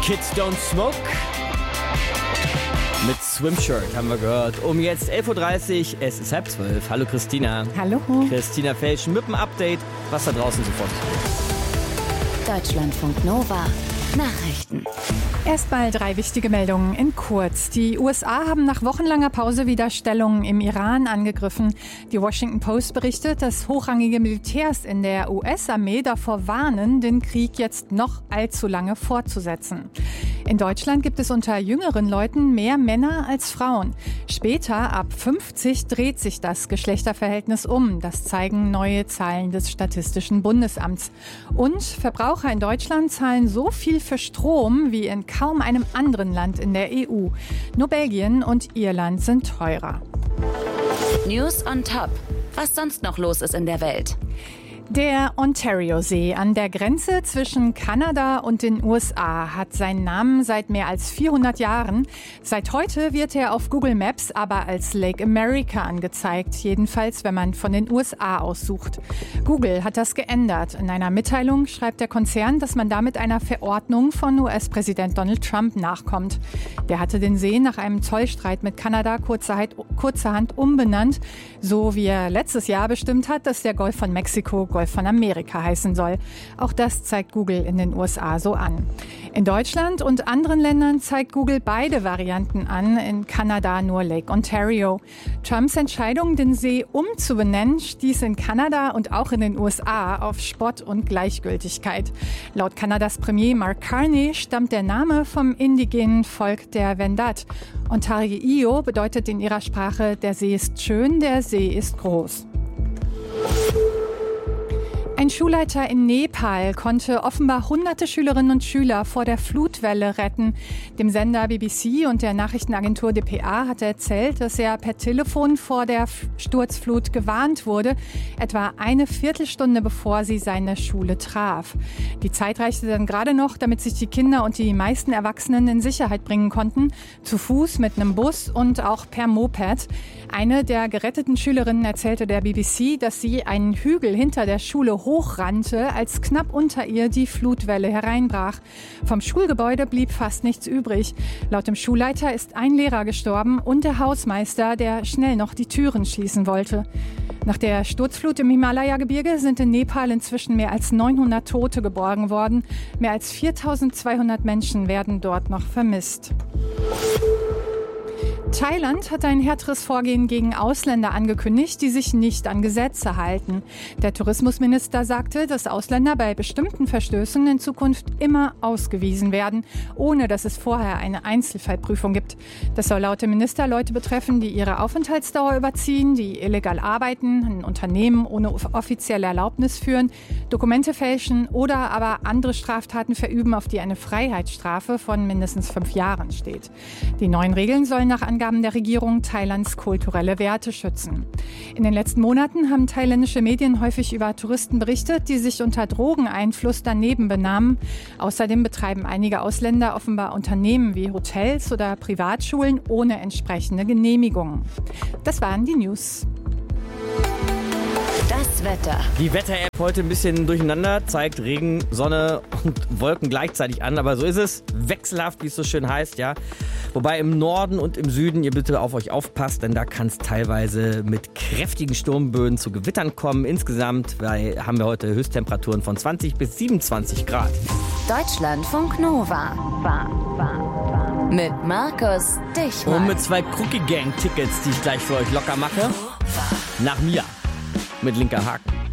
Kids Don't Smoke. Mit Swimshirt haben wir gehört. Um jetzt 11.30 Uhr, es ist 11:30. Hallo Christina. Hallo. Christina Felschen mit dem Update, was da draußen so vor sich geht. Deutschlandfunk Nova. Nachrichten. Erstmal 3 wichtige Meldungen in kurz. Die USA haben nach wochenlanger Pause wieder Stellungen im Iran angegriffen. Die Washington Post berichtet, dass hochrangige Militärs in der US-Armee davor warnen, den Krieg jetzt noch allzu lange fortzusetzen. In Deutschland gibt es unter jüngeren Leuten mehr Männer als Frauen. Später, ab 50, dreht sich das Geschlechterverhältnis um. Das zeigen neue Zahlen des Statistischen Bundesamts. Und Verbraucher in Deutschland zahlen so viel für Strom wie in kaum einem anderen Land in der EU. Nur Belgien und Irland sind teurer. News on Top. Was sonst noch los ist in der Welt? Der Ontario-See an der Grenze zwischen Kanada und den USA hat seinen Namen seit mehr als 400 Jahren. Seit heute wird er auf Google Maps aber als Lake America angezeigt, jedenfalls wenn man von den USA aussucht. Google hat das geändert. In einer Mitteilung schreibt der Konzern, dass man damit einer Verordnung von US-Präsident Donald Trump nachkommt. Der hatte den See nach einem Zollstreit mit Kanada kurzerhand umbenannt, so wie er letztes Jahr bestimmt hat, dass der Golf von Mexiko Golf von Amerika heißen soll. Auch das zeigt Google in den USA so an. In Deutschland und anderen Ländern zeigt Google beide Varianten an, in Kanada nur Lake Ontario. Trumps Entscheidung, den See umzubenennen, stieß in Kanada und auch in den USA auf Spott und Gleichgültigkeit. Laut Kanadas Premier Mark Carney stammt der Name vom indigenen Volk der Wendat. Ontario bedeutet in ihrer Sprache, der See ist schön, der See ist groß. Ein Schulleiter in Nepal konnte offenbar hunderte Schülerinnen und Schüler vor der Flutwelle retten. Dem Sender BBC und der Nachrichtenagentur dpa hat er erzählt, dass er per Telefon vor der Sturzflut gewarnt wurde, etwa eine Viertelstunde bevor sie seine Schule traf. Die Zeit reichte dann gerade noch, damit sich die Kinder und die meisten Erwachsenen in Sicherheit bringen konnten, zu Fuß, mit einem Bus und auch per Moped. Eine der geretteten Schülerinnen erzählte der BBC, dass sie einen Hügel hinter der Schule hochrannte, als knapp unter ihr die Flutwelle hereinbrach. Vom Schulgebäude blieb fast nichts übrig. Laut dem Schulleiter ist ein Lehrer gestorben und der Hausmeister, der schnell noch die Türen schließen wollte. Nach der Sturzflut im Himalaya-Gebirge sind in Nepal inzwischen mehr als 900 Tote geborgen worden. Mehr als 4.200 Menschen werden dort noch vermisst. Thailand hat ein härteres Vorgehen gegen Ausländer angekündigt, die sich nicht an Gesetze halten. Der Tourismusminister sagte, dass Ausländer bei bestimmten Verstößen in Zukunft immer ausgewiesen werden, ohne dass es vorher eine Einzelfallprüfung gibt. Das soll laut dem Minister Leute betreffen, die ihre Aufenthaltsdauer überziehen, die illegal arbeiten, ein Unternehmen ohne offizielle Erlaubnis führen, Dokumente fälschen oder aber andere Straftaten verüben, auf die eine Freiheitsstrafe von mindestens 5 Jahren steht. Die neuen Regeln sollen nach Angaben der Regierung Thailands kulturelle Werte schützen. In den letzten Monaten haben thailändische Medien häufig über Touristen berichtet, die sich unter Drogeneinfluss daneben benahmen. Außerdem betreiben einige Ausländer offenbar Unternehmen wie Hotels oder Privatschulen ohne entsprechende Genehmigungen. Das waren die News. Das Wetter. Die Wetter-App heute ein bisschen durcheinander, zeigt Regen, Sonne und Wolken gleichzeitig an. Aber so ist es, wechselhaft, wie es so schön heißt, ja. Wobei im Norden und im Süden ihr bitte auf euch aufpasst, denn da kann es teilweise mit kräftigen Sturmböen zu Gewittern kommen. Insgesamt haben wir heute Höchsttemperaturen von 20 bis 27 Grad. Deutschlandfunk Nova. Mit Markus Dichmann. Und mit 2 Crookie Gang Tickets, die ich gleich für euch locker mache. Nach mir. Mit linker Haken.